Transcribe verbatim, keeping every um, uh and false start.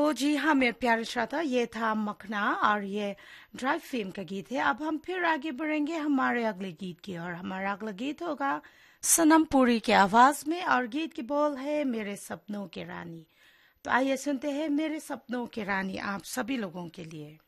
तो जी हाँ मेरे प्यारे श्रोता, ये था मखना और ये ड्राइव फिल्म का गीत है। अब हम फिर आगे बढ़ेंगे हमारे अगले गीत की ओर। हमारा अगला गीत होगा सनम पुरी की आवाज में और गीत की बोल है मेरे सपनों की रानी। तो आइए सुनते हैं मेरे सपनों की रानी आप सभी लोगों के लिए।